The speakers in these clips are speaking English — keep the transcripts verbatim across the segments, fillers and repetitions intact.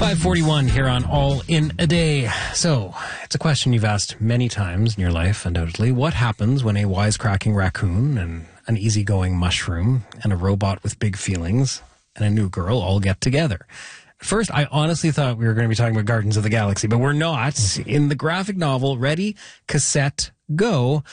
five forty-one here on All in a Day. So, it's a question you've asked many times in your life, undoubtedly. What happens when a wisecracking raccoon and an easygoing mushroom and a robot with big feelings and a new girl all get together? At first, I honestly thought we were going to be talking about Guardians of the Galaxy, but we're not. In the graphic novel, Ready, Cassette, Go,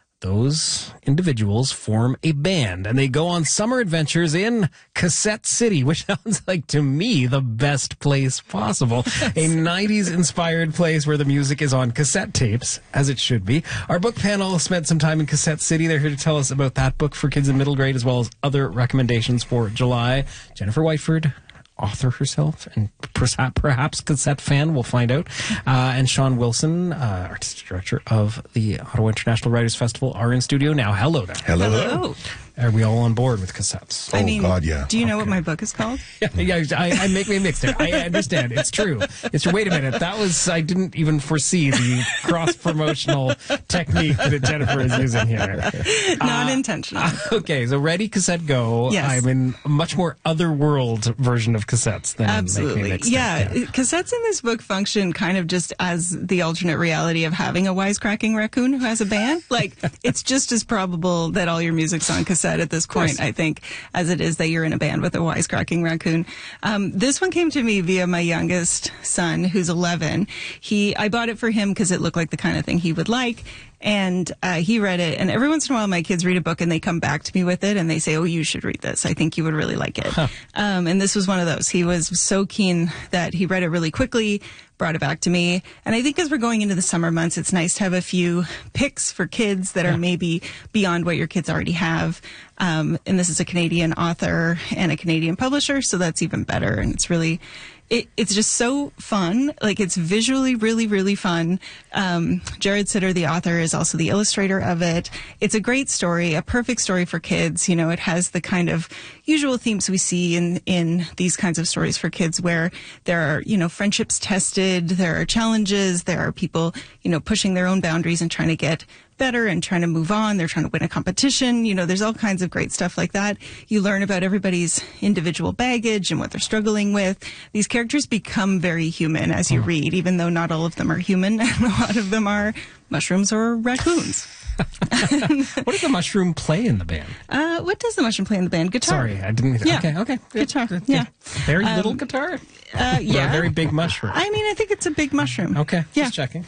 those individuals form a band, and they go on summer adventures in Cassette City, which sounds like, to me, the best place possible. A nineties-inspired place where the music is on cassette tapes, as it should be. Our book panel spent some time in Cassette City. They're here to tell us about that book for kids in middle grade, as well as other recommendations for July. Jennifer Whiteford, author herself, and perhaps cassette fan, we'll find out. Uh, and Sean Wilson, uh, artistic director of the Ottawa International Writers Festival, are in studio now. Hello there. Hello. Hello. Are we all on board with cassettes? Oh, I mean, God, yeah. Do you know Okay. what my book is called? Yeah, yeah I, I make me mixed there. I understand. It's true. It's true. Wait a minute. That was, I didn't even foresee the cross-promotional technique that Jennifer is using here. Not Uh, intentional. Okay, so Ready, Cassette, Go. Yes. I'm in a much more otherworld version of cassettes than Make Me Absolutely. Mixed. Yeah. Cassettes in this book function kind of just as the alternate reality of having a wisecracking raccoon who has a band. Like, it's just as probable that all your music's on cassette at this point, I think, as it is that you're in a band with a wisecracking raccoon. Um, this one came to me via my youngest son, who's eleven. He, I bought it for him because it looked like the kind of thing he would like. And uh, he read it. And every once in a while, my kids read a book and they come back to me with it and they say, oh, you should read this. I think you would really like it. Huh. Um, and this was one of those. He was so keen that he read it really quickly, brought it back to me. And I think as we're going into the summer months, it's nice to have a few picks for kids that yeah. are maybe beyond what your kids already have. Um, and this is a Canadian author and a Canadian publisher, so that's even better. And it's really... It, it's just so fun. Like, it's visually really, really fun. Um, Jared Sitter, the author, is also the illustrator of it. It's a great story, a perfect story for kids. You know, it has the kind of usual themes we see in, in these kinds of stories for kids where there are, you know, friendships tested, there are challenges, there are people, you know, pushing their own boundaries and trying to get better and trying to move on. They're trying to win a competition. You know, there's all kinds of great stuff like that. You learn about everybody's individual baggage and what they're struggling with. These characters become very human as you read, even though not all of them are human and a lot of them are mushrooms or raccoons. What does the mushroom play in the band? Uh, what does the mushroom play in the band? Guitar. Sorry, I didn't. Yeah. Okay, okay. Guitar. Yeah. Very Um, little guitar? Uh, yeah. Or a very big mushroom? I mean, I think it's a big mushroom. Okay, yeah. just checking.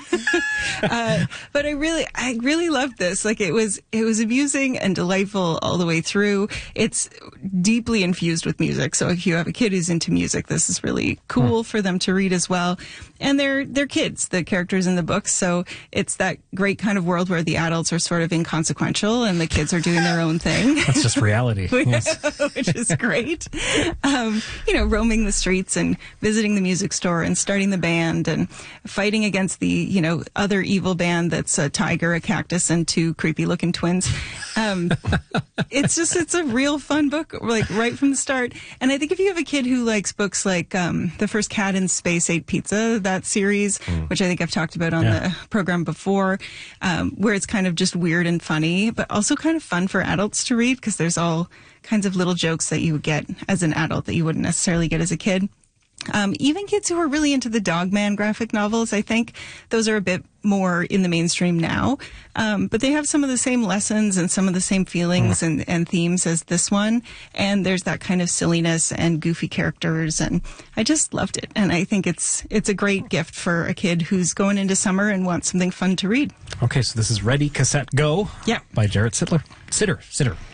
uh, but I really, I really loved this. Like, it was, it was amusing and delightful all the way through. It's deeply infused with music. So if you have a kid who's into music, this is really cool hmm. for them to read as well. And they're, they're kids, the characters in the book. So it's that great kind of world where the adults are sort of inconsequential and the kids are doing their own thing. That's just reality. Yes. Which is great. Um, you know, roaming the streets and visiting the music store and starting the band and fighting against the, you know, other evil band that's a tiger, a cactus, and two creepy looking twins. Um, it's just, it's a real fun book, like right from the start. And I think if you have a kid who likes books like um, The First Cat in Space Ate Pizza, that series, mm. which I think I've talked about on yeah. the program before, um, where it's kind of just weird and funny, but also kind of fun for adults to read because there's all kinds of little jokes that you would get as an adult that you wouldn't necessarily get as a kid. Um, even kids who are really into the Dogman graphic novels, I think those are a bit more in the mainstream now. Um, but they have some of the same lessons and some of the same feelings mm. and, and themes as this one. And there's that kind of silliness and goofy characters. And I just loved it. And I think it's it's a great gift for a kid who's going into summer and wants something fun to read. Okay, so this is Ready, Cassette, Go yeah. by Jared Sittler. Sitter, Sitter.